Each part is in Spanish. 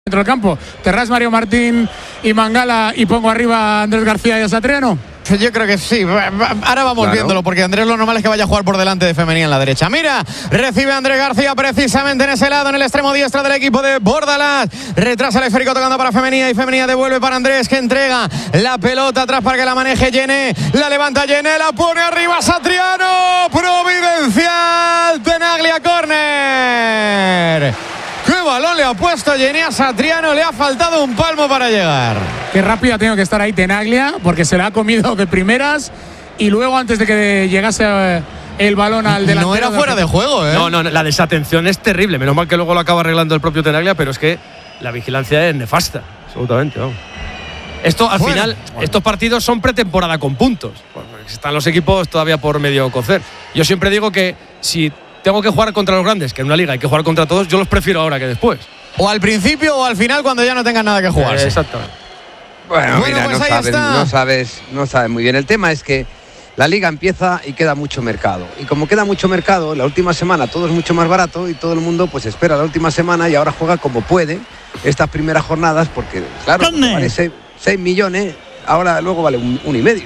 dentro del campo. Terrás, Mario Martín y Mangala, y pongo arriba a Andrés García y a Satriano. Yo creo que sí. Ahora vamos viéndolo, porque Andrés lo normal es que vaya a jugar por delante de Femenía en la derecha. Mira, recibe Andrés García precisamente en ese lado, en el extremo diestro del equipo de Bordalás. Retrasa el esférico tocando para Femenía, y Femenía devuelve para Andrés, que entrega la pelota atrás para que la maneje Yené. La levanta Yené, la pone arriba Satriano. Providencial, Tenaglia, córner. ¡Qué balón le ha puesto Yené a Satriano! Le ha faltado un palmo para llegar. Qué rápida tengo que estar ahí Tenaglia, porque se la ha comido de primeras, y luego antes de que llegase el balón al delantero. No era fuera de juego, ¿eh? No, la desatención es terrible. Menos mal que luego lo acaba arreglando el propio Tenaglia, pero es que la vigilancia es nefasta. Absolutamente, vamos. Esto, al final, estos partidos son pretemporada con puntos. Están los equipos todavía por medio cocer. Yo siempre digo que si tengo que jugar contra los grandes, que en una liga hay que jugar contra todos, yo los prefiero ahora que después. O al principio o al final, cuando ya no tengan nada que jugar. Exactamente. Bueno, mira, pues no sabes muy bien. El tema es que la liga empieza y queda mucho mercado. Y como queda mucho mercado, la última semana todo es mucho más barato y todo el mundo pues espera la última semana y ahora juega como puede estas primeras jornadas, porque claro, vale 6 millones, ahora luego vale 1,5.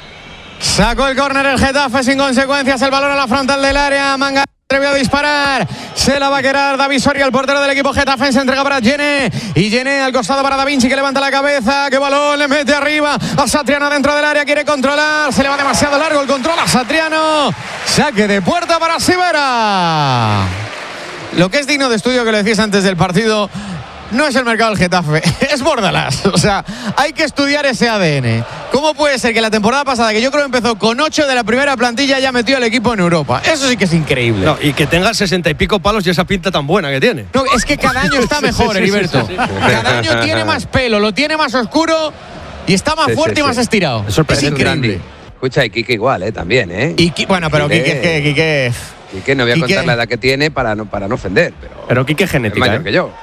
Sacó el córner el Getafe sin consecuencias, el balón a la frontal del área. Manga atrevió a disparar, se la va a quedar David Soria, el portero del equipo Getafe. Se entrega para Yené, y Yené al costado para Da Vinci, que levanta la cabeza. ¡Qué balón! Le mete arriba a Satriano dentro del área, quiere controlar, se le va demasiado largo el control a Satriano. Saque de puerta para Sivera. Lo que es digno de estudio, que lo decías antes del partido, no es el mercado del Getafe, es Bordalás. O sea, hay que estudiar ese ADN. ¿Cómo puede ser que la temporada pasada, que yo creo que empezó con 8 de la primera plantilla, ya metió al equipo en Europa? Eso sí que es increíble. No, y que tenga 60 y pico palos y esa pinta tan buena que tiene. No, es que cada año está mejor, Heriberto. Cada año tiene más pelo, lo tiene más oscuro y está más fuerte y más estirado. Es increíble. Escucha, y Quique igual, también, ¿eh? Bueno, pero Quique no voy a contar la edad que tiene para no ofender. Pero Quique es genética, es mayor que yo.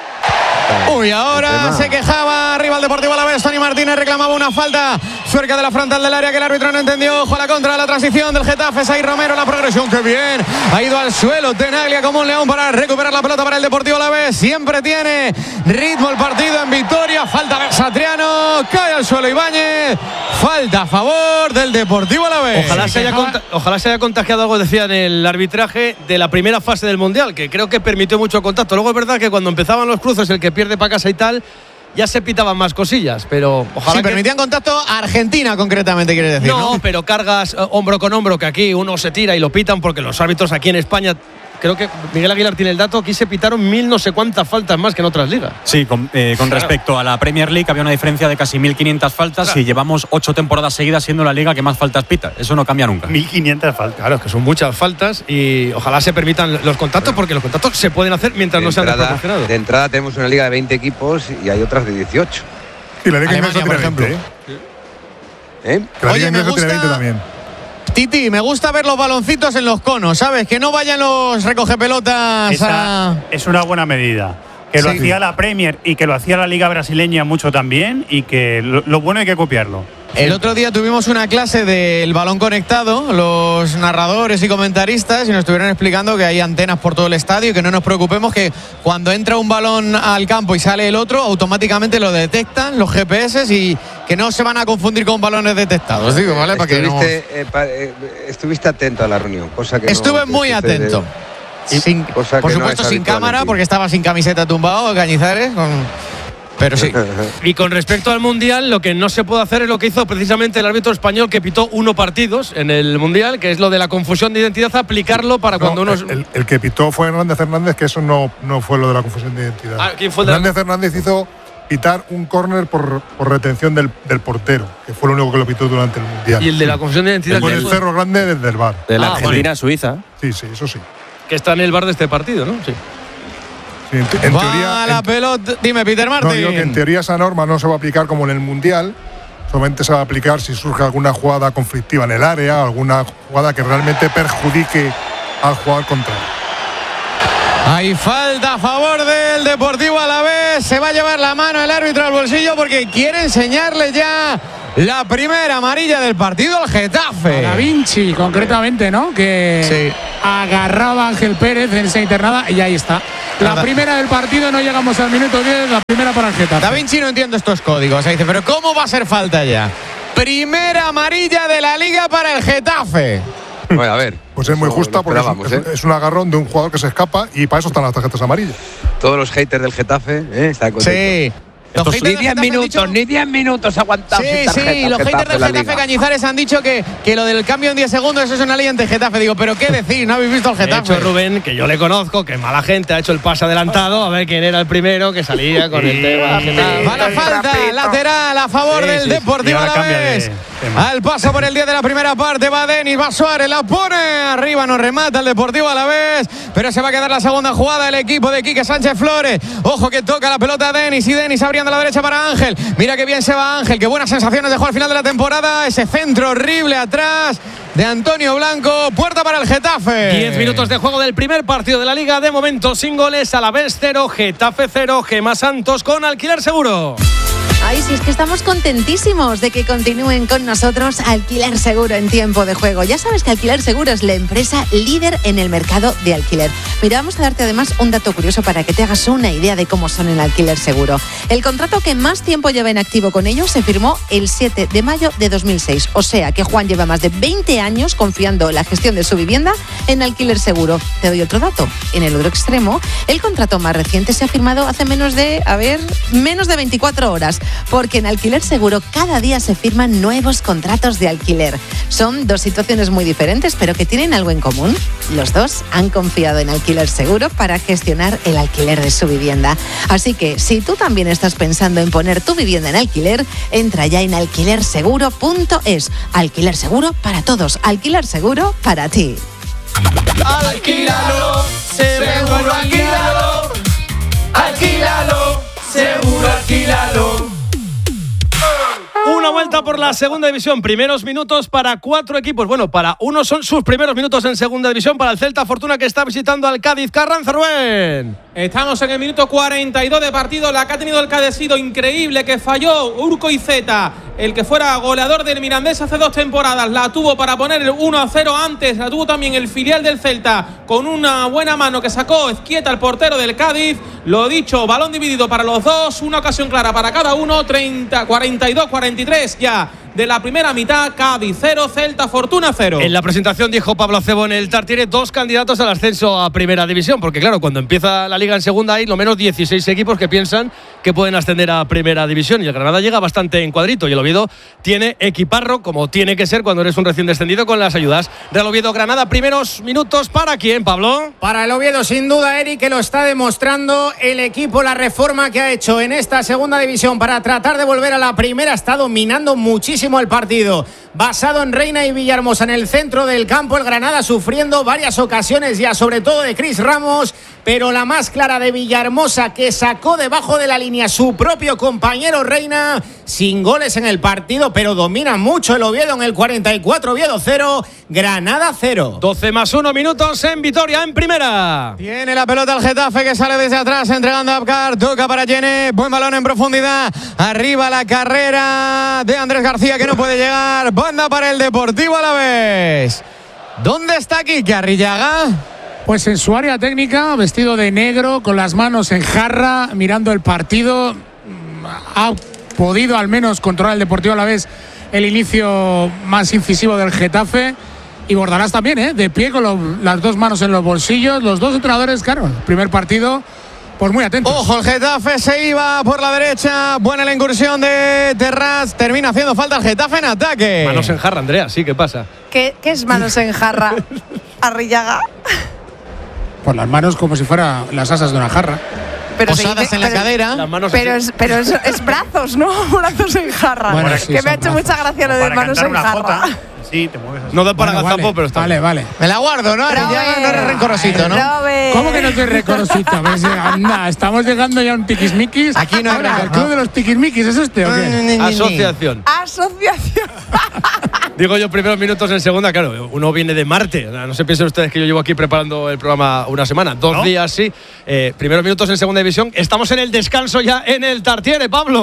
Uy, ahora se quejaba arriba el Deportivo Alavés. Tony Martínez reclamaba una falta cerca de la frontal del área que el árbitro no entendió. Ojo a la contra, la transición del Getafe. Sai Romero, la progresión, qué bien. Ha ido al suelo Tenaglia como un león para recuperar la pelota para el Deportivo Alavés. Siempre tiene ritmo el partido en victoria. Falta de Satriano, cae al suelo Ibáñez. Falta a favor del Deportivo Alavés. Ojalá se haya contagiado algo, decía, en el arbitraje de la primera fase del Mundial, que creo que permitió mucho contacto. Luego es verdad que cuando empezaban los cruces, el que pierde para casa y tal, ya se pitaban más cosillas, pero ojalá. Sí, permitían contacto a Argentina, concretamente, quiere decir. No, pero cargas hombro con hombro, que aquí uno se tira y lo pitan, porque los árbitros aquí en España, creo que Miguel Aguilar tiene el dato, aquí se pitaron 1000 no sé cuántas faltas más que en otras ligas. Sí, con respecto a la Premier League había una diferencia de casi 1500 faltas, y llevamos 8 temporadas seguidas siendo la liga que más faltas pita. Eso no cambia nunca. 1500 faltas. Claro, es que son muchas faltas, y ojalá se permitan los contactos, porque los contactos se pueden hacer mientras no sean desproporcionados. De entrada tenemos una liga de 20 equipos y hay otras de 18. Y la liga Alemania, por ejemplo. La liga inglesa tiene 20 también. Titi, me gusta ver los baloncitos en los conos, ¿sabes? Que no vayan los recogepelotas Es una buena medida. Que lo hacía la Premier y que lo hacía la Liga Brasileña mucho también, y que lo bueno hay que copiarlo. El otro día tuvimos una clase del balón conectado, los narradores y comentaristas, y nos estuvieron explicando que hay antenas por todo el estadio y que no nos preocupemos, que cuando entra un balón al campo y sale el otro, automáticamente lo detectan los GPS y que no se van a confundir con balones detectados. Digo, ¿vale? Estuviste atento a la reunión, cosa que estuve muy atento. Por supuesto sin cámara, porque estaba sin camiseta tumbado, Cañizares, pero sí. Y con respecto al Mundial, lo que no se puede hacer es lo que hizo precisamente el árbitro español, que pitó 1 partidos en el Mundial, que es lo de la confusión de identidad, aplicarlo para cuando uno... El que pitó fue Hernández, que eso no fue lo de la confusión de identidad. ¿Quién fue Hernández hizo pitar un córner por retención del portero, que fue lo único que lo pitó durante el Mundial. ¿Y el de la confusión de identidad? Con el Cerro Grande desde el VAR. De la Argentina-Suiza. Sí, eso sí. Que está en el VAR de este partido, ¿no? Sí. Sí, en teoría, la pelota. Dime, Peter Martin. No, digo que en teoría esa norma no se va a aplicar como en el Mundial. Solamente se va a aplicar si surge alguna jugada conflictiva en el área, alguna jugada que realmente perjudique al jugador contrario. Hay falta a favor del Deportivo Alavés. Se va a llevar la mano el árbitro al bolsillo, porque quiere enseñarle ya la primera amarilla del partido al Getafe. Da Vinci, concretamente, ¿no? Que agarraba a Ángel Pérez en esa internada, y ahí está. La primera del partido, no llegamos al minuto 10, la primera para el Getafe. Da Vinci no entiendo estos códigos. Dice, pero ¿cómo va a ser falta ya? Primera amarilla de la Liga para el Getafe. Bueno, a ver. Pues es muy justa porque es un agarrón de un jugador que se escapa y para eso están las tarjetas amarillas. Todos los haters del Getafe están contentos. Sí. Ni 10 minutos aguantados. Sí, los haters del Getafe Cañizares han dicho que lo del cambio en 10 segundos eso es una ley ante Getafe. Digo, ¿pero qué decir? ¿No habéis visto al Getafe? De hecho, Rubén, que yo le conozco, que mala gente, ha hecho el pase adelantado, a ver quién era el primero que salía con el tema. Mala falta, lateral a favor del Deportivo Alavés. Al paso por el 10 de la primera parte va Denis, va Suárez, la pone arriba, no remata el Deportivo Alavés, pero se va a quedar la segunda jugada el equipo de Quique Sánchez Flores. Ojo que toca la pelota a Denis y Denis abriendo a la derecha para Ángel. Mira que bien se va Ángel, qué buenas sensaciones dejó al final de la temporada. Ese centro horrible atrás de Antonio Blanco, puerta para el Getafe. 10 minutos de juego del primer partido de la Liga, de momento sin goles, Alavés 0, Getafe 0, Gemma Santos con Alquiler Seguro. Ay, sí, es que estamos contentísimos de que continúen con nosotros Alquiler Seguro en tiempo de juego. Ya sabes que Alquiler Seguro es la empresa líder en el mercado de alquiler. Mira, vamos a darte además un dato curioso para que te hagas una idea de cómo son en Alquiler Seguro. El contrato que más tiempo lleva en activo con ellos se firmó el 7 de mayo de 2006. O sea que Juan lleva más de 20 años confiando la gestión de su vivienda en Alquiler Seguro. Te doy otro dato. En el otro extremo, el contrato más reciente se ha firmado hace menos de 24 horas. Porque en Alquiler Seguro cada día se firman nuevos contratos de alquiler. Son dos situaciones muy diferentes, pero que tienen algo en común. Los dos han confiado en Alquiler Seguro para gestionar el alquiler de su vivienda. Así que si tú también estás pensando en poner tu vivienda en alquiler, entra ya en alquilerseguro.es. Alquiler Seguro para todos. Alquiler Seguro para ti. Alquílalo, seguro alquílalo. Alquílalo, seguro alquílalo. Una vuelta por la segunda división, primeros minutos para 4 equipos. Bueno, para uno son sus primeros minutos en segunda división, para el Celta Fortuna que está visitando al Cádiz. Carranza, Rubén. Estamos en el minuto 42 de partido. La que ha tenido el Cádiz ha sido increíble, que falló Urkoizeta, el que fuera goleador del Mirandés hace 2 temporadas. La tuvo para poner el 1-0 antes. La tuvo también el filial del Celta con una buena mano que sacó Ezquieta, el portero del Cádiz. Lo dicho, balón dividido para los dos, una ocasión clara para cada uno. 42-43 ya de la primera mitad. Cádiz 0, Celta Fortuna 0. En la presentación dijo Pablo Acebo en el Tartiere 2 candidatos al ascenso a primera división, porque claro, cuando empieza la Liga en segunda hay lo menos 16 equipos que piensan que pueden ascender a primera división, y el Granada llega bastante en cuadrito, y el Oviedo tiene equiparro, como tiene que ser cuando eres un recién descendido, con las ayudas. Real Oviedo Granada, primeros minutos para quién, Pablo. Para el Oviedo, sin duda, Eric, que lo está demostrando el equipo. La reforma que ha hecho en esta segunda división para tratar de volver a la primera está dominando muchísimo el partido. Basado en Reina y Villahermosa en el centro del campo, el Granada sufriendo varias ocasiones ya, sobre todo de Cris Ramos, pero la más clara de Villahermosa, que sacó debajo de la línea su propio compañero Reina. Sin goles en el partido, pero domina mucho el Oviedo en el 44. Oviedo 0, Granada 0. 12 más 1 minutos en Vitoria, en primera. Tiene la pelota el Getafe, que sale desde atrás entregando a Abkar. Toca para Yene, buen balón en profundidad. Arriba la carrera de Andrés García, que no puede llegar. Banda para el Deportivo Alavés. ¿Dónde está Quique Arrillaga? Pues en su área técnica, vestido de negro, con las manos en jarra, mirando el partido. Ha podido al menos controlar el Deportivo Alavés el inicio más incisivo del Getafe. Y Bordalás también, de pie con las dos manos en los bolsillos. Los dos entrenadores, claro, el primer partido, pues muy atentos. Ojo, el Getafe se iba por la derecha. Buena la incursión de Terraz. Termina haciendo falta el Getafe en ataque. Manos en jarra, Andrea, sí, ¿qué pasa? ¿Qué es manos en jarra? Arrillaga. Pues las manos como si fueran las asas de una jarra. Pero posadas en la cadera. Las manos pero es brazos, ¿no? Brazos en jarra. Bueno, sí, que me ha hecho mucha gracia lo de manos en jarra. Sí, te mueves así. No da para Bueno, gazapo, pero está vale, vale. Me la guardo, ¿no? Ya no eres rencorosito, ¿no? ¿Cómo que no estoy rencorosito? Pues, anda, estamos llegando ya a un tiquismiquis. Aquí no hay Ahora, rencor, ¿el club ¿no? de los tiquismiquis es este o qué? Asociación. Asociación. Digo yo, primeros minutos en segunda, claro, uno viene de Marte. No se piensen ustedes que yo llevo aquí preparando el programa una semana, 2 días sí. Primeros minutos en segunda división. Estamos en el descanso ya en el Tartiere, Pablo.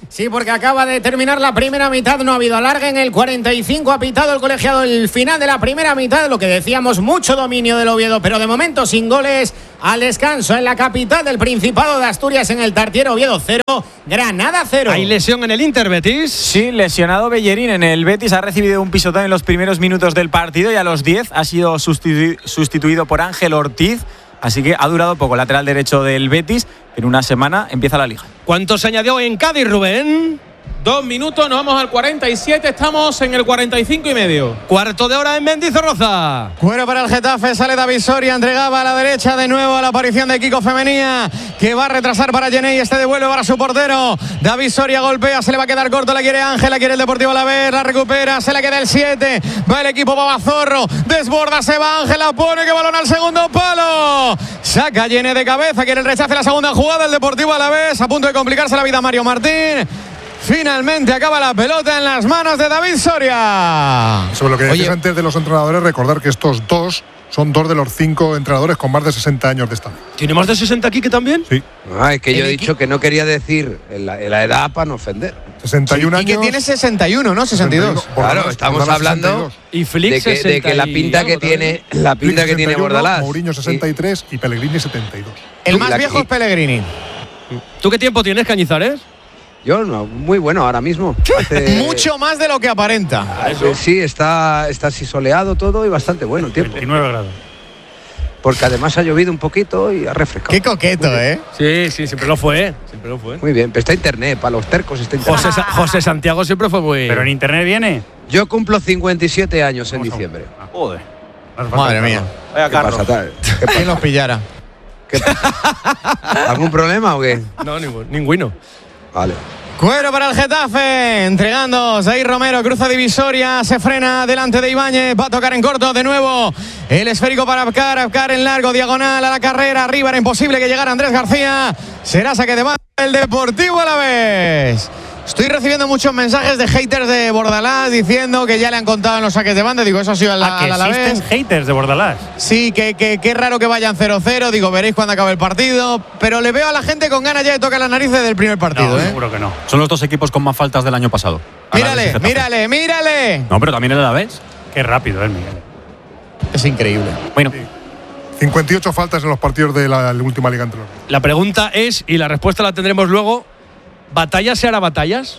Sí, porque acaba de terminar la primera mitad, no ha habido alargue. En el 45 ha pitado el colegiado el final de la primera mitad. Lo que decíamos, mucho dominio del Oviedo, pero de momento sin goles. Al descanso en la capital del Principado de Asturias, en el Tartiere. Oviedo 0, Granada 0. ¿Hay lesión en el Inter, Betis? Sí, lesionado Bellerín en el Betis. Ha recibido un pisotón en los primeros minutos del partido y a los 10 ha sido sustituido por Ángel Ortiz. Así que ha durado poco, lateral derecho del Betis. En una semana empieza la Liga. ¿Cuánto se añadió en Cádiz, Rubén? 2 minutos, nos vamos al 47, estamos en el 45 y medio. Cuarto de hora en Mendizorroza. Cuero para el Getafe, sale David Soria, entregaba a la derecha de nuevo a la aparición de Kiko Femenía, que va a retrasar para Jenny, este devuelve para su portero. David Soria golpea, se le va a quedar corto, la quiere Ángel, la quiere el Deportivo Alavés, la recupera, se le queda el 7, va el equipo Babazorro, desborda, se va Ángel, la pone, que balón al segundo palo. Saca Jenny de cabeza, quiere el rechace, la segunda jugada, el Deportivo Alavés, a punto de complicarse la vida Mario Martín. Finalmente acaba la pelota en las manos de David Soria. Sobre lo que decías antes de los entrenadores, recordar que estos dos son 2 de los 5 entrenadores con más de 60 años de estancia. ¿Tiene más de 60 aquí que también? Sí. Es que yo he dicho que no quería decir la edad para no ofender. 61 años. Y que tiene 61, ¿no? 62. Claro, estamos hablando y Flick de que la pinta que tiene, Bordalás. Mourinho 63 y Pellegrini 72. El más viejo es Pellegrini. ¿Tú qué tiempo tienes, Cañizares? Yo no, muy bueno ahora mismo. Mucho más de lo que aparenta. Sí, está así soleado todo y bastante bueno el tiempo. 29 grados. Porque además ha llovido un poquito y ha refrescado. Qué coqueto, ¿eh? Sí, siempre lo fue. Muy bien, pero está internet, para los tercos está internet. José Santiago siempre fue muy... ¿Pero en internet viene? Yo cumplo 57 años en diciembre. Joder. Madre mía. ¿Qué pasa? ¿Quién los pillara? ¿Algún problema o qué? No, ninguno. Vale. Cuero para el Getafe, entregando Zair Romero, cruza divisoria, se frena delante de Ibáñez, va a tocar en corto de nuevo el esférico para Abkar en largo, diagonal a la carrera, arriba era imposible que llegara Andrés García, será saque de banda el Deportivo Alavés. Estoy recibiendo muchos mensajes de haters de Bordalás diciendo que ya le han contado en los saques de banda. Digo, eso ha sido al Alavés. ¿Existen haters de Bordalás? Sí, que raro que vayan 0-0. Digo, veréis cuando acabe el partido. Pero le veo a la gente con ganas ya de tocar las narices del primer partido. No, seguro que no. Son los 2 equipos con más faltas del año pasado. Mírale. No, pero también el Alavés. Qué rápido, Miguel. Es increíble. Bueno. Sí. 58 faltas en los partidos de la última liga entre los. La pregunta es, y la respuesta la tendremos luego, ¿batallas se hará batallas?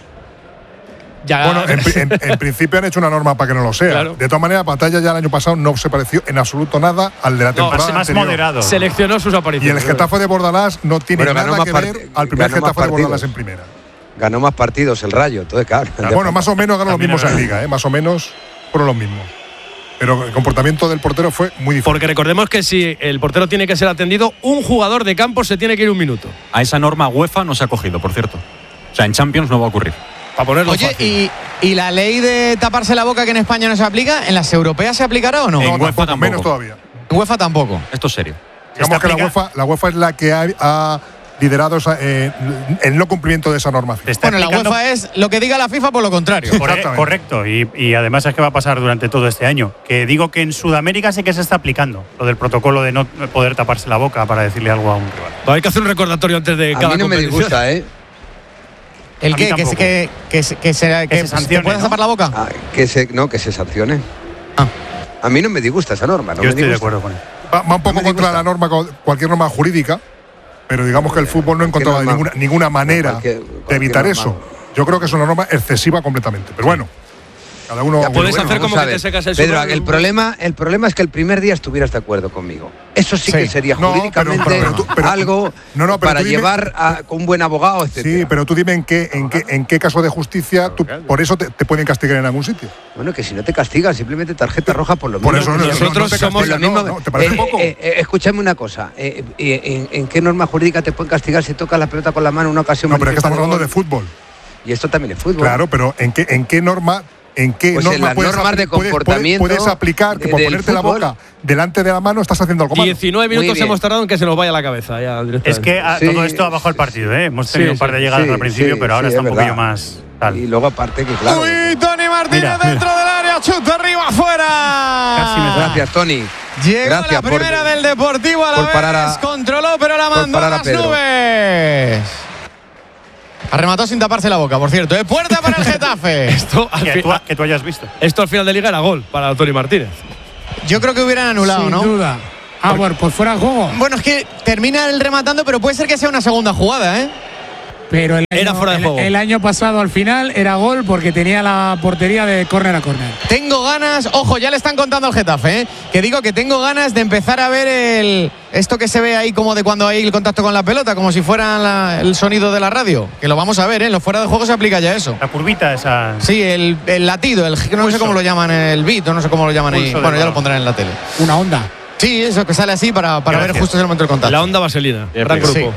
Ya. Bueno, en principio han hecho una norma para que no lo sea. Claro. De todas maneras, Batalla ya el año pasado no se pareció en absoluto nada al de la temporada más anterior. moderado. Seleccionó sus Y apariciones. el Getafe de Bordalás no tiene nada que ver al primer Getafe de Bordalás en primera. Ganó más partidos el Rayo, entonces claro. Bueno, más o menos ganó los mismos en verdad. Liga, más o menos fueron los mismos. Pero el comportamiento del portero fue muy diferente. Porque recordemos que si el portero tiene que ser atendido, un jugador de campo se tiene que ir 1 minuto. A esa norma UEFA no se ha cogido, por cierto. O sea, en Champions no va a ocurrir. Para ponerlo Oye, fácil. ¿y la ley de taparse la boca que en España no se aplica, en las europeas se aplicará o no? En No, UEFA tampoco, tampoco. menos todavía. En UEFA tampoco. Esto es serio. Digamos que la UEFA es la que ha liderado el no cumplimiento de esa norma. Bueno, la UEFA es lo que diga la FIFA por lo contrario. Exactamente. Correcto, y además es que va a pasar durante todo este año. Que digo que en Sudamérica sí que se está aplicando lo del protocolo de no poder taparse la boca para decirle algo a un rival. Hay que hacer un recordatorio antes de cada A mí no me competición. disgusta, ¿eh? ¿El A mí qué? tampoco. Que se sancione, ¿te puedes ¿no? tapar la boca? Que se sancione. A mí no me disgusta esa norma. No Yo me estoy de disgusta. acuerdo con él. Va un poco No me contra disgusta. la norma, cualquier norma jurídica, pero digamos que el fútbol no ha encontrado norma? ninguna manera Cualquier de evitar norma. eso. Yo creo que es una norma excesiva completamente. Pero bueno, cada uno. Ya, Puedes bueno, hacer vamos como a que te ver. secas el Pedro, sudor. el problema es que el primer día estuvieras de acuerdo conmigo. Eso sí Sí. que sería No, jurídicamente pero algo pero para tú dime- llevar con un buen abogado, etc. Sí, pero tú dime en qué caso de justicia por eso te pueden castigar en algún sitio. Bueno, que si no te castigan, simplemente tarjeta roja por lo Por mismo. eso nosotros te somos castigan, lo mismo. ¿no? ¿Te parece poco? Escúchame una cosa. ¿En qué norma jurídica te pueden castigar si tocas la pelota con la mano en una ocasión? No, pero es que estamos hablando de fútbol. fútbol. Y esto también es fútbol. Claro, pero ¿en qué norma? ¿En qué Pues norma en las puedes normas de comportamiento puedes aplicar que por del ponerte la fútbol? boca delante de la mano estás haciendo algo malo? 19 Muy minutos bien. hemos tardado en que se nos vaya la cabeza. Ya, Es que Sí, todo esto ha bajado el partido, ¿eh? Hemos tenido un par de llegadas sí, al principio, sí, pero ahora sí, está un es poquillo verdad. más tal. Y luego aparte que claro. Uy, Tony Martínez Mira, dentro del área, chuta arriba, afuera. Casi me Gracias, Tony. Llegó Gracias la primera del Deportivo a la por parar vez, controló, pero la por mandó a parar a las Pedro. nubes. Ha rematado sin taparse la boca, por cierto. Puerta para el Getafe. Esto que tú hayas visto. Esto al final de liga era gol para Toni Martínez. Yo creo que hubieran anulado, Sin ¿no? duda. Bueno, pues fuera de juego. Bueno, es que termina el rematando, pero puede ser que sea una segunda jugada, ¿eh? Pero Era fuera de juego. El año pasado al final era gol porque tenía la portería de córner a córner. Tengo ganas, ojo, ya le están contando al Getafe, ¿eh? Que digo que tengo ganas de empezar a ver esto que se ve ahí como de cuando hay el contacto con la pelota, como si fuera el sonido de la radio. Que lo vamos a ver, ¿eh? En los fuera de juego se aplica ya eso. La curvita esa. Sí, el latido, no sé cómo lo llaman, el beat, o no sé cómo lo llaman ahí. Bueno, ya lo pondrán en la tele. Una onda. Sí, eso que sale así para ver justo el momento del contacto. La onda vaselina. Gran grupo.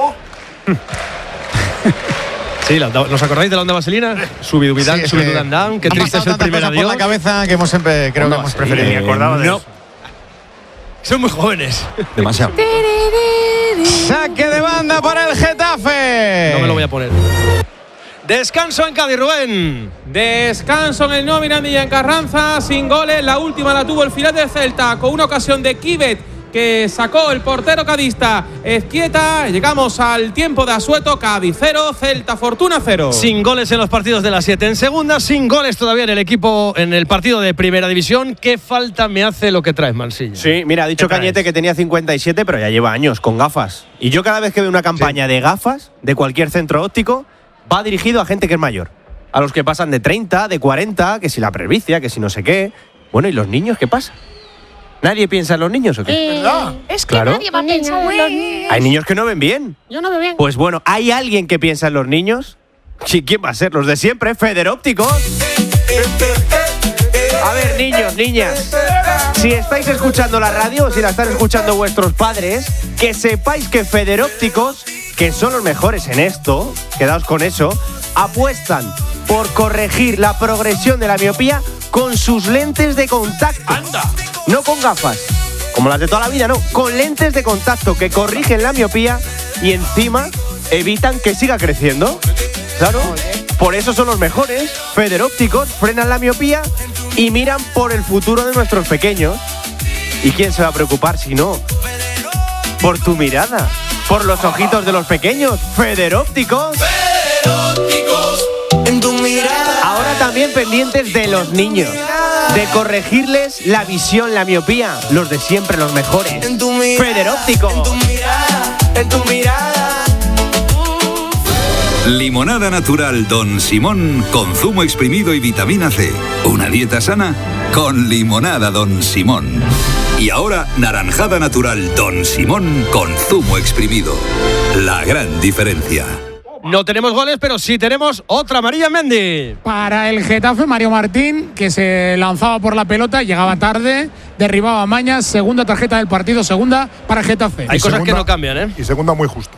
Sí, ¿nos acordáis de la onda vaselina? Subidudán, down. Qué triste es el primer adiós. Por la cabeza que hemos siempre creo que hemos preferido. Ni acordaba de eso. Son muy jóvenes. Demasiado. Saque de banda para el Getafe. No me lo voy a poner. Descanso en Cádiz, Rubén. Descanso en el No Mirandilla en Carranza, sin goles. La última la tuvo el final de Celta con una ocasión de Kibet que sacó el portero cadista Ezquieta. Llegamos al tiempo de asueto. Cádiz 0, Celta Fortuna 0. Sin goles en los partidos de las 7 en segunda, sin goles todavía en el equipo en el partido de primera división. ¿Qué falta me hace lo que traes, Mansilla? Sí, mira, ha dicho Cañete que tenía 57, pero ya lleva años con gafas. Y yo cada vez que veo una campaña de gafas de cualquier centro óptico, va dirigido a gente que es mayor. A los que pasan de 30, de 40, que si la presbicia, que si no sé qué. Bueno, ¿y los niños qué pasa? ¿Nadie piensa en los niños o qué? Es que nadie va a pensar en los niños. Hay niños que no ven bien. Yo no veo bien. Pues bueno, ¿hay alguien que piensa en los niños? Sí, ¿quién va a ser? Los de siempre, Federópticos. A ver, niños, niñas, si estáis escuchando la radio o si la están escuchando vuestros padres, que sepáis que Federópticos, que son los mejores en esto, quedaos con eso, apuestan por corregir la progresión de la miopía con sus lentes de contacto. ¡Anda! No con gafas, como las de toda la vida, no, con lentes de contacto que corrigen la miopía y encima evitan que siga creciendo. Claro, por eso son los mejores. Federópticos frenan la miopía y miran por el futuro de nuestros pequeños. ¿Y quién se va a preocupar si no? Por tu mirada, por los ojitos de los pequeños. Federópticos. En tu mirada. Ahora también pendientes de los niños, de corregirles la visión, la miopía. Los de siempre, los mejores. Federópticos. En tu mirada, en tu mirada. Limonada natural Don Simón con zumo exprimido y vitamina C. Una dieta sana con limonada Don Simón. Y ahora naranjada natural Don Simón con zumo exprimido. La gran diferencia. No tenemos goles, pero sí tenemos otra María Mendy. Para el Getafe, Mario Martín, que se lanzaba por la pelota, llegaba tarde, derribaba a Mañas, segunda tarjeta del partido, segunda para Getafe. Hay cosas que no cambian, ¿eh? Y segunda muy justa.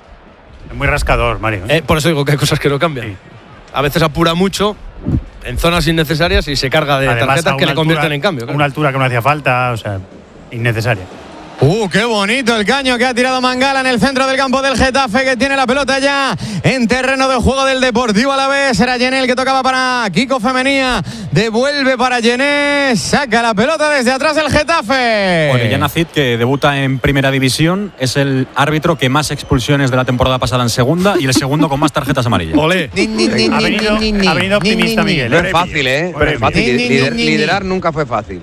Es muy rascador, Mario. Por eso digo que hay cosas que no cambian. Sí. A veces apura mucho en zonas innecesarias y se carga de tarjetas que le convierten en cambio. Claro. Una altura que no hacía falta, o sea, innecesaria. Qué bonito el caño que ha tirado Mangala en el centro del campo del Getafe, que tiene la pelota ya en terreno de juego del Deportivo Alavés. Era Yené el que tocaba para Kiko Femenía. Devuelve para Yené. Saca la pelota desde atrás el Getafe. Bueno, Yana Cid, que debuta en primera división, es el árbitro que más expulsiones de la temporada pasada en segunda y el segundo con más tarjetas amarillas. ¡Olé! Ha venido optimista Miguel. No es fácil, ¿eh? No es fácil. Liderar nunca fue fácil.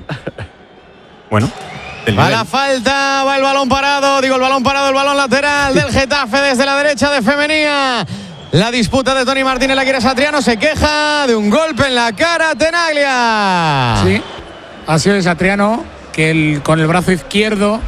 Bueno. Va la falta, va el balón parado, el balón lateral del Getafe desde la derecha de Femenía. La disputa de Toni Martínez la quiere Satriano, se queja de un golpe en la cara Tenaglia. Sí, ha sido de Satriano, que con el brazo izquierdo,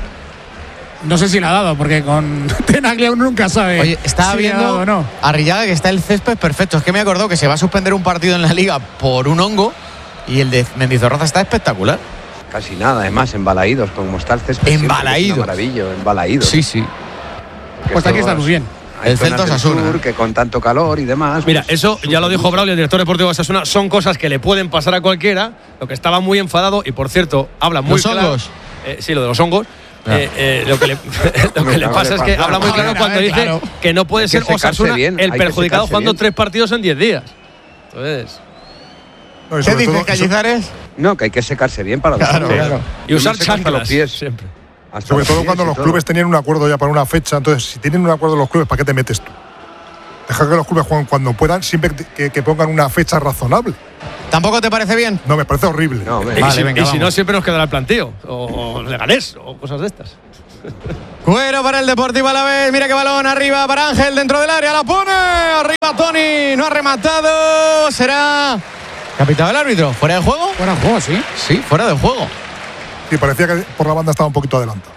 no sé si le ha dado, porque con Tenaglia uno nunca sabe. Oye, estaba si viendo o no. Arrillaga que está el césped perfecto. Es que me acordó que se va a suspender un partido en la Liga por un hongo y el de Mendizorroza está espectacular. Casi nada, además, embalaídos, como está el césped. Embalaídos. Maravilloso, embalaídos. Sí, sí. Pues aquí estamos bien. El Celta Osasuna. Que con tanto calor y demás. Mira, eso ya lo dijo Braulio, el director deportivo de Osasuna, son cosas que le pueden pasar a cualquiera. Lo que estaba muy enfadado y, por cierto, habla muy claro. ¿Los hongos? Sí, lo de los hongos. Lo que le pasa es que habla muy claro cuando dice que no puede ser Osasuna el perjudicado jugando 3 partidos en 10 días. Entonces… ¿Qué dices, Cañizares? No, que hay que secarse bien para los claro. Y usar chanclas los pies siempre. Sobre todo cuando los clubes tenían un acuerdo ya para una fecha. Entonces, si tienen un acuerdo los clubes, ¿para qué te metes tú? Dejar que los clubes jueguen cuando puedan, siempre que pongan una fecha razonable. ¿Tampoco te parece bien? No, me parece horrible. No, y si no, siempre nos quedará el plantío. O Leganés, o cosas de estas. Cuero para el Deportivo Alavés. Mira qué balón arriba para Ángel dentro del área. La pone. Arriba Toni. No ha rematado. Será capitado el árbitro. ¿Fuera de juego? Fuera de juego, sí. Sí, fuera de juego. Sí, parecía que por la banda estaba un poquito adelantado.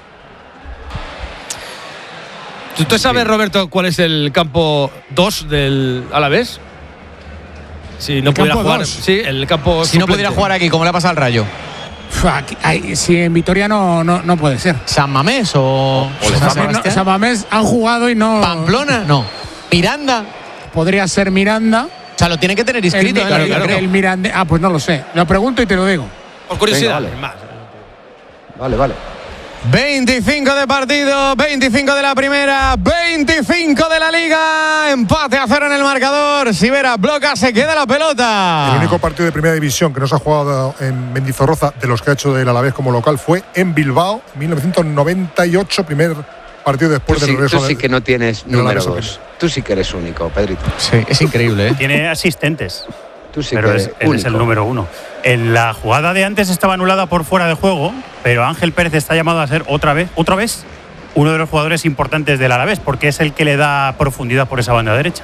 ¿Tú sabes, Roberto, cuál es el campo 2 del Alavés? Si no pudiera jugar. 2. Sí, el campo. Si no pudiera jugar aquí, como le ha pasado al Rayo. Si en Vitoria no puede ser. ¿San Mamés o San Mamés han jugado y no. ¿Pamplona? No. ¿Miranda? Podría ser Miranda. O sea, lo tiene que tener inscrito. El Miranda. Pues no lo sé. Lo pregunto y te lo digo. Por curiosidad. Venga, vale. 25 de partido, 25 de la primera, 25 de la liga. Empate a 0 en el marcador. Sivera bloca, se queda la pelota. El único partido de primera división que no se ha jugado en Mendizorroza de los que ha hecho del Alavés como local fue en Bilbao, 1998, primer partido después del regreso. Tú sí que no tienes número 2. Tú sí que eres único, Pedrito. Sí, es increíble, ¿eh? Tiene asistentes. Tú sí pero que eres él es el número 1. En la jugada de antes estaba anulada por fuera de juego, pero Ángel Pérez está llamado a ser otra vez uno de los jugadores importantes del Alavés, porque es el que le da profundidad por esa banda derecha.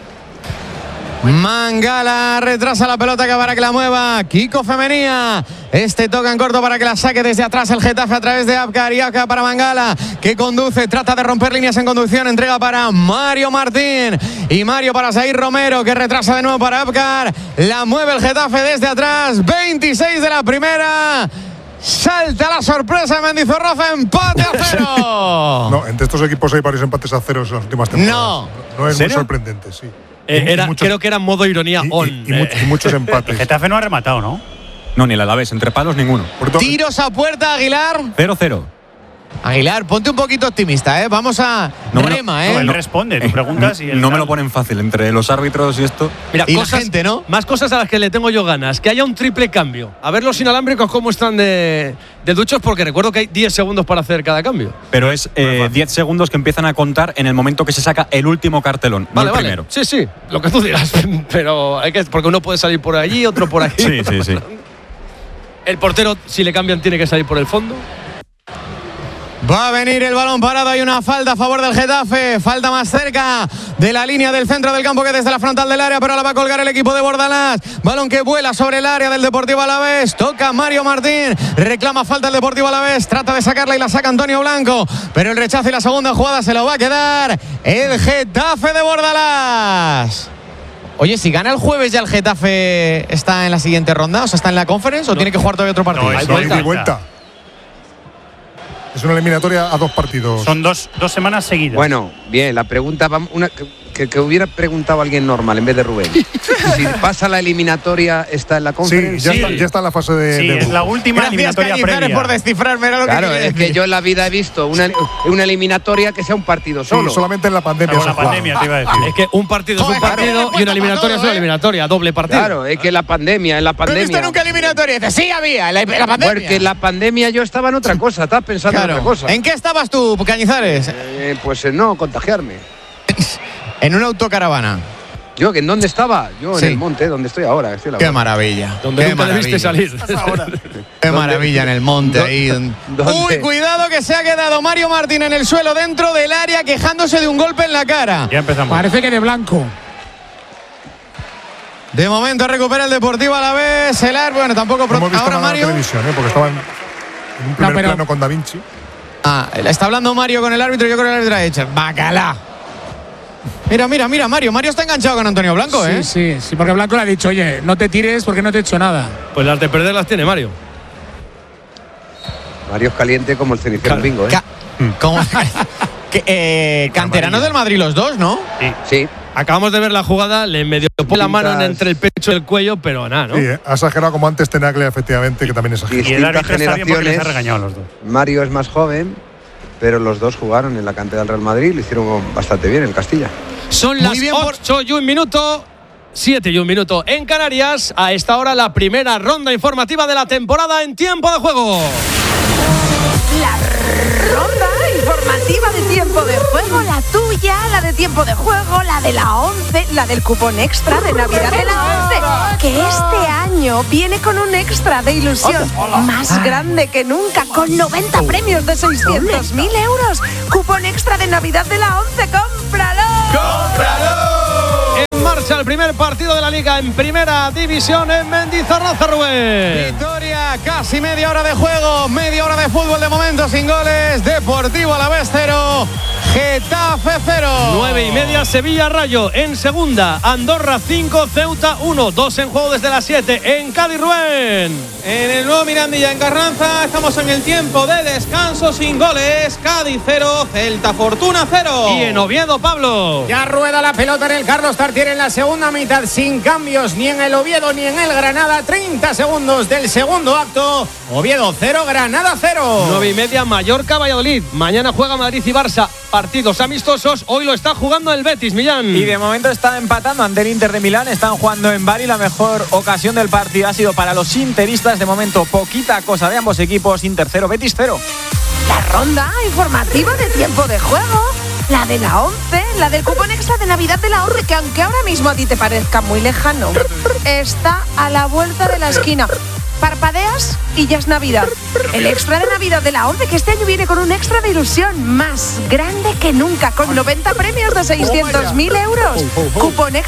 Mangala retrasa la pelota que para que la mueva Kiko Femenía. Toca en corto para que la saque desde atrás el Getafe a través de Abkar. Y Abkar para Mangala, que conduce, trata de romper líneas en conducción, entrega para Mario Martín y Mario para Zair Romero, que retrasa de nuevo para Abkar. La mueve el Getafe desde atrás. 26 de la primera. Salta la sorpresa de Mendizorroza, empate a 0. No, entre estos equipos hay varios empates a 0 en las últimas temporadas. No es muy sorprendente, sí. Creo que era modo ironía y muchos empates. El Getafe no ha rematado, ¿no? No, ni el Alavés, entre palos ninguno. Tiros a puerta, Aguilar. 0-0. Aguilar, ponte un poquito optimista, ¿eh? Vamos a rema, ¿eh? No, él responde, tú preguntas y él no me lo ponen fácil entre los árbitros y esto. Mira, y la gente, ¿no? Más cosas a las que le tengo yo ganas. Que haya un triple cambio. A ver los inalámbricos cómo están de duchos, porque recuerdo que hay 10 segundos para hacer cada cambio. Pero es 10 segundos que empiezan a contar en el momento que se saca el último cartelón, no el primero. Sí, lo que tú digas. Pero porque uno puede salir por allí, otro por aquí. Sí. El portero, si le cambian, tiene que salir por el fondo. Va a venir el balón parado, hay una falta a favor del Getafe, falta más cerca de la línea del centro del campo que desde la frontal del área, pero la va a colgar el equipo de Bordalás. Balón que vuela sobre el área del Deportivo Alavés, toca Mario Martín, reclama falta el Deportivo Alavés, trata de sacarla y la saca Antonio Blanco, pero el rechazo y la segunda jugada se lo va a quedar el Getafe de Bordalás. Oye, si gana el jueves ya el Getafe está en la siguiente ronda, o sea, está en la Conference o tiene que jugar todavía otro partido. No, hay vuelta. Es una eliminatoria a 2 partidos. Son dos semanas seguidas. Bueno, bien, la pregunta que hubiera preguntado alguien normal en vez de Rubén. Si pasa la eliminatoria, ¿está en la conferencia? Sí, ya está en la fase de es la última eliminatoria previa. Por descifrarme, era lo claro, que es que yo en la vida he visto una eliminatoria que sea un partido solo. Sí, solamente en la pandemia. La pandemia te iba a decir. Es que un partido es un partido y una eliminatoria es una eliminatoria, doble partido. Claro, es que en la pandemia. ¿No he visto nunca eliminatoria? Dice, sí había, en la pandemia. Porque en la pandemia yo estaba en otra cosa, estaba pensando en otra cosa. ¿En qué estabas tú, Cañizares? Pues en no contagiarme. En una autocaravana. ¿Yo en dónde estaba? Yo en el monte, donde estoy ahora. Qué maravilla. Donde nunca debiste salir. Qué maravilla en el monte ahí. Uy, cuidado que se ha quedado Mario Martín en el suelo dentro del área quejándose de un golpe en la cara. Ya empezamos. Parece que de blanco. De momento recupera el Deportivo Alavés. Bueno, tampoco hemos visto ahora Mario. Televisión, porque estaba en un primer plano con Da Vinci. Está hablando Mario con el árbitro. Yo creo que el árbitro ha dicho bacalá. Mira, Mario. Mario está enganchado con Antonio Blanco, ¿eh? Sí, porque Blanco le ha dicho, oye, no te tires porque no te he hecho nada. Pues las de perder las tiene Mario. Mario es caliente como el cenicero bingo, ¿eh? Canteranos del Madrid los dos, ¿no? Sí. Acabamos de ver la jugada, le medio pone la mano entre el pecho y el cuello, pero nada, ¿no? Sí, ha exagerado como antes Tenaglia, efectivamente, que también exageró. Y el árbitro está bien porque les ha regañado a los dos. Mario es más joven, pero los dos jugaron en la cantera del Real Madrid y lo hicieron bastante bien en Castilla. Son las 8 y 1 minuto, 7 y 1 minuto en Canarias. A esta hora la primera ronda informativa de la temporada en tiempo de juego. La ronda informativa de tiempo de juego, la tuya, la de tiempo de juego, la de la 11, la del cupón extra de Navidad de la 11, que este año viene con un extra de ilusión más grande que nunca, con 90 premios de 600.000 euros. Cupón extra de Navidad de la 11, ¡cómpralo! ¡Cómpralo! En marcha el primer partido de la Liga en Primera División en Mendizorroza, Rubén. Victoria, casi media hora de juego, media hora de fútbol de momento sin goles. Deportivo Alavés 0, Getafe 0. 9:30 Sevilla Rayo. En segunda, Andorra 5, Ceuta 1. 2 en juego desde las 7 en Cádiz, Rubén. En el nuevo Mirandilla en Carranza estamos en el tiempo de descanso sin goles. Cádiz 0, Celta Fortuna 0. Y en Oviedo, Pablo. Ya rueda la pelota en el Carlos Tartiere en la segunda mitad, sin cambios ni en el Oviedo ni en el Granada. 30 segundos del segundo acto. Oviedo 0, Granada 0. 9:30 Mallorca Valladolid. Mañana juega Madrid y Barça. Partidos amistosos. Hoy lo está jugando el Betis, Millán. Y de momento está empatando ante el Inter de Milán. Están jugando en Bari. La mejor ocasión del partido ha sido para los interistas. De momento, poquita cosa de ambos equipos. Inter 0, Betis 0. La ronda informativa de tiempo de juego. La de la 11, la del cupón extra de Navidad de la 11, que aunque ahora mismo a ti te parezca muy lejano, está a la vuelta de la esquina. Parpadeas y ya es Navidad. El extra de Navidad de la 11, que este año viene con un extra de ilusión más grande que nunca, con 90 premios de 600.000 euros. Cupón extra